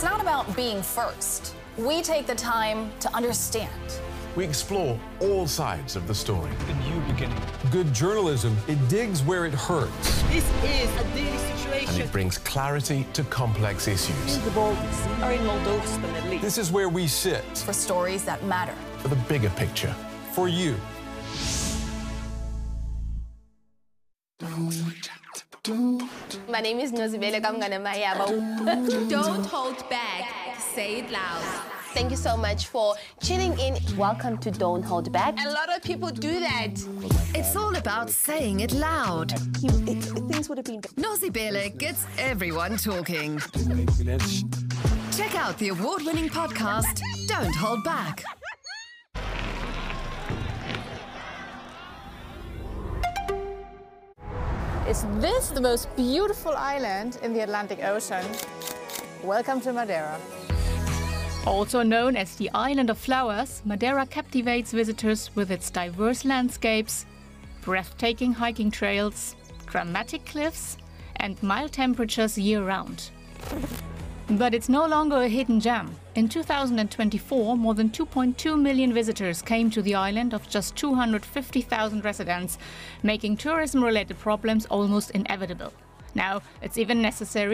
not about being first. We take the time to understand. We explore all sides of the story. A new beginning. Good journalism, it digs where it hurts. This is a daily situation. And it brings clarity to complex issues. The Baltics are in Moldova, the Middle East. This is where we sit. For stories that matter. For the bigger picture. For you. My name is Nozibele Kamganamaya. Don't hold back. Say it loud. Thank you so much for tuning in. Welcome to Don't Hold Back. A lot of people do that. It's all about saying it loud. Things would have been... Nozibele gets everyone talking. Check out the award-winning podcast, Don't Hold Back. Is this the most beautiful island in the Atlantic Ocean? Welcome to Madeira. Also known as the Island of Flowers, Madeira captivates visitors with its diverse landscapes, breathtaking hiking trails, dramatic cliffs, and mild temperatures year-round. But it's no longer a hidden gem. In 2024, more than 2.2 million visitors came to the island of just 250,000 residents, making tourism-related problems almost inevitable. Now, it's even necessary